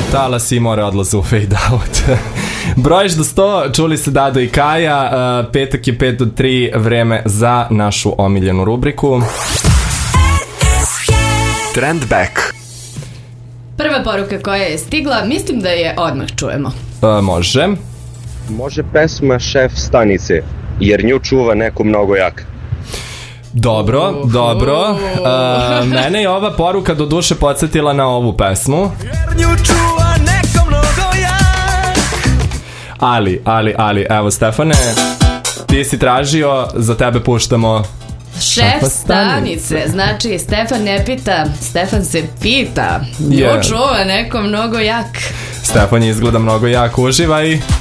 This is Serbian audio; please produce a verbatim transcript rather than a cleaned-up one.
Talas i more odlaze u fade out. Brojiš do sto, čuli se Dado i Kaja. uh, Petak je pet do tri, vreme za našu omiljenu rubriku Trend Back. Prva poruka koja je stigla, mislim da je odmah čujemo. uh, Može. Može pesma Šef stanice, jer nju čuva neko mnogo jak. Dobro, uh, dobro. uh, Mene je ova poruka do duše podsjetila na ovu pesmu. Jer nju čuva neko mnogo jak. Ali, ali, ali, evo Stefane, ti si tražio, za tebe puštamo Šef stanice, znači Stefan ne pita, Stefan se pita. Nju Yeah. čuva neko mnogo jak. Stefan je izgleda mnogo jak, uživaj.